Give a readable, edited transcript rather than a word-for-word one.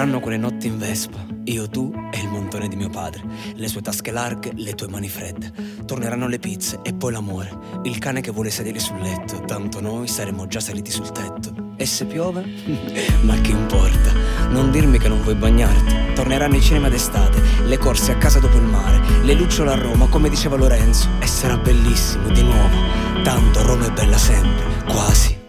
Torneranno quelle notti in Vespa, io, tu e il montone di mio padre, le sue tasche larghe, le tue mani fredde. Torneranno le pizze e poi l'amore, il cane che vuole sedere sul letto, tanto noi saremo già saliti sul tetto. E se piove? Ma che importa, non dirmi che non vuoi bagnarti. Torneranno i cinema d'estate, le corse a casa dopo il mare, le lucciole a Roma come diceva Lorenzo, e sarà bellissimo di nuovo, tanto Roma è bella sempre, quasi.